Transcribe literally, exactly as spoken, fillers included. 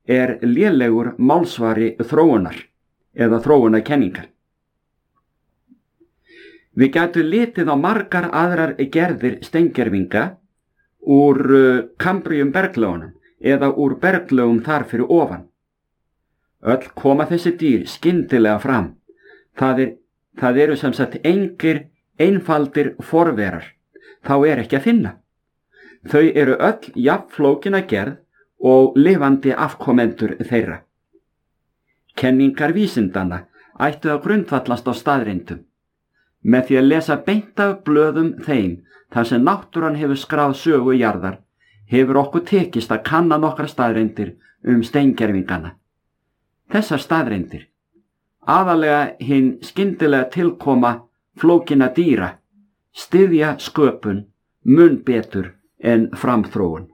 er lélegur málsvari þróunar eða þróunarkenningar. Við gætum litið á margar aðrar gerðir steingervinga úr kambríum berglögunum eða úr berglögum þar fyrir ofan. Öll koma þessi dýr skyndilega fram. Það, er, það eru sem sagt engir einfaldir forverar. Þá er ekki að finna. Þau eru öll jafnflókin að gerð og lifandi afkomendur þeirra. Kenningar vísindanna ættu að grundvallast á staðreyndum. Með því að lesa beint af blöðum þeim þar sem náttúran hefur skráð sögu jarðar, hefur okkur tekist að kanna nokkra staðreyndir um steingervingana. Þessar staðreyndir, aðalega hinn skyndilega tilkoma flókinna dýra, styðja sköpun mun betur en framþróun.